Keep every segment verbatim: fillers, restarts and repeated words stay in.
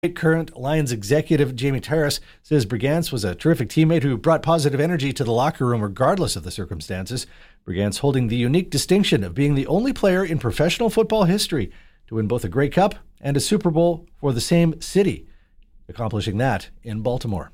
Current Lions executive Jamie Terrace says Brigance was a terrific teammate who brought positive energy to the locker room regardless of the circumstances. Brigance holding the unique distinction of being the only player in professional football history to win both a Grey Cup and a Super Bowl for the same city, accomplishing that in Baltimore.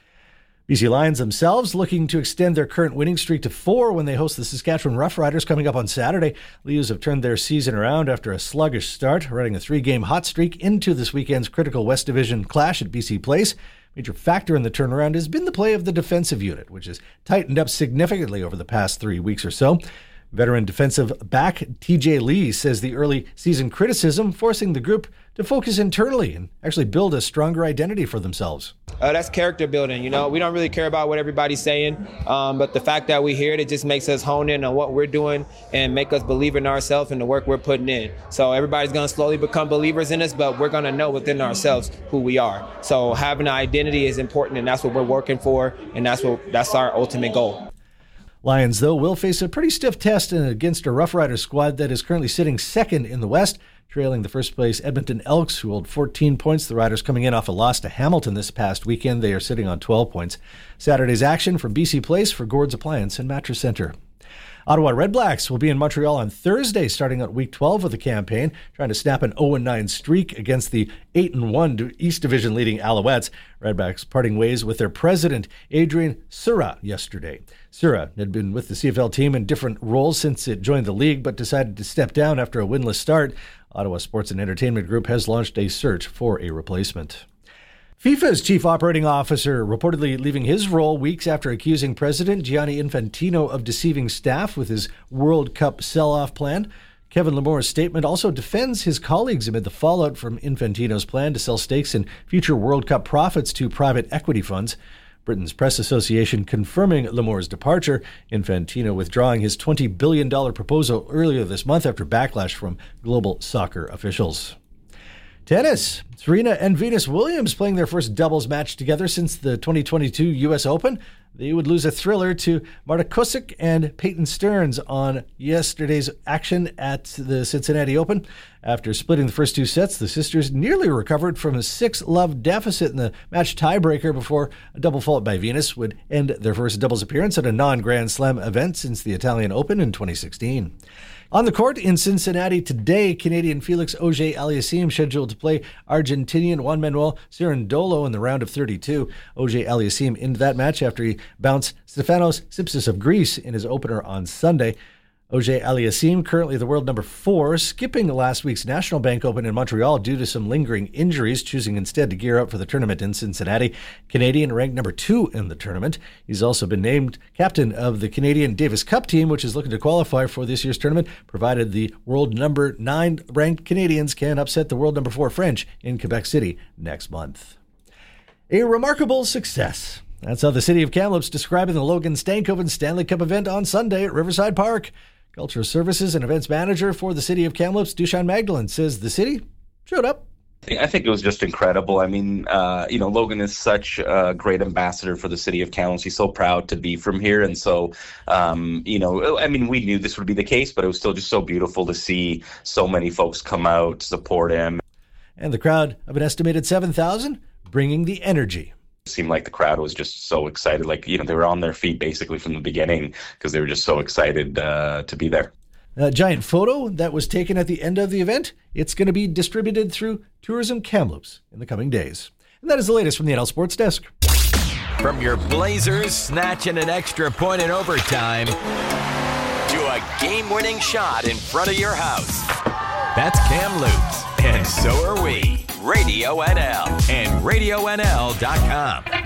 B C Lions themselves looking to extend their current winning streak to four when they host the Saskatchewan Roughriders coming up on Saturday. Leos have turned their season around after a sluggish start, running a three-game hot streak into this weekend's critical West Division clash at B C Place. Major factor in the turnaround has been the play of the defensive unit, which has tightened up significantly over the past three weeks or so. Veteran defensive back T J Lee says the early season criticism forcing the group to focus internally and actually build a stronger identity for themselves. Uh, that's character building. You know, we don't really care about what everybody's saying, um, but the fact that we hear it, it just makes us hone in on what we're doing and make us believe in ourselves and the work we're putting in. So everybody's going to slowly become believers in us, but we're going to know within ourselves who we are. So having an identity is important, and that's what we're working for, and that's what that's our ultimate goal. Lions, though, will face a pretty stiff test against a Rough Riders squad that is currently sitting second in the West, trailing the first-place Edmonton Elks, who hold fourteen points. The Riders coming in off a loss to Hamilton this past weekend. They are sitting on twelve points. Saturday's action from B C Place for Gord's Appliance and Mattress Center. Ottawa Redblacks will be in Montreal on Thursday, starting out Week twelve of the campaign, trying to snap an oh and nine streak against the eight and one East Division leading Alouettes. Redblacks parting ways with their president, Adrian Sura, yesterday. Sura had been with the C F L team in different roles since it joined the league, but decided to step down after a winless start. Ottawa Sports and Entertainment Group has launched a search for a replacement. FIFA's chief operating officer reportedly leaving his role weeks after accusing President Gianni Infantino of deceiving staff with his World Cup sell-off plan. Kevin Lamore's statement also defends his colleagues amid the fallout from Infantino's plan to sell stakes in future World Cup profits to private equity funds. Britain's Press Association confirming Lamore's departure, Infantino withdrawing his twenty billion dollars proposal earlier this month after backlash from global soccer officials. Tennis. Serena and Venus Williams playing their first doubles match together since the twenty twenty-two U S Open. They would lose a thriller to Marta Kusic and Peyton Stearns on yesterday's action at the Cincinnati Open. After splitting the first two sets, the sisters nearly recovered from a six-love deficit in the match tiebreaker before a double fault by Venus would end their first doubles appearance at a non-Grand Slam event since the Italian Open in twenty sixteen. On the court in Cincinnati today, Canadian Felix Auger-Aliassime scheduled to play Argentinian Juan Manuel Cerundolo in the round of thirty-two. Auger-Aliassime into that match after he bounced Stefanos Tsitsipas of Greece in his opener on Sunday. Auger-Aliassime, currently the world number four, skipping last week's National Bank Open in Montreal due to some lingering injuries, choosing instead to gear up for the tournament in Cincinnati. Canadian ranked number two in the tournament. He's also been named captain of the Canadian Davis Cup team, which is looking to qualify for this year's tournament, provided the world number nine ranked Canadians can upset the world number four French in Quebec City next month. A remarkable success. That's how the city of Kamloops describing the Logan Stankoven Stanley Cup event on Sunday at Riverside Park. Cultural Services and Events Manager for the City of Kamloops, Dushan Magdalene, says the city showed up. I think it was just incredible. I mean, uh, you know, Logan is such a great ambassador for the city of Kamloops. He's so proud to be from here. And so, um, you know, I mean, we knew this would be the case, but it was still just so beautiful to see so many folks come out to support him. And the crowd of an estimated seven thousand bringing the energy. It seemed like the crowd was just so excited. Like, you know, they were on their feet basically from the beginning because they were just so excited uh, to be there. A giant photo that was taken at the end of the event, it's going to be distributed through Tourism Kamloops in the coming days. And that is the latest from the N L Sports Desk. From your Blazers snatching an extra point in overtime to a game-winning shot in front of your house. That's Kamloops, and so are we. Radio N L and radio N L dot com.